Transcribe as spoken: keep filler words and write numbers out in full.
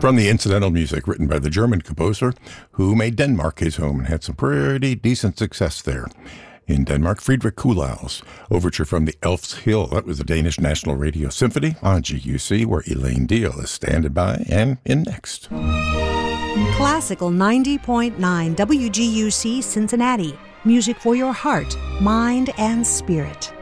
From the incidental music written by the German composer who made Denmark his home and had some pretty decent success there. In Denmark, Friedrich Kuhlau's overture from the Elf's Hill. That was the Danish National Radio Symphony on G U C, where Elaine Deal is standing by and in next. Classical ninety point nine W G U C Cincinnati. Music for your heart, mind, and spirit.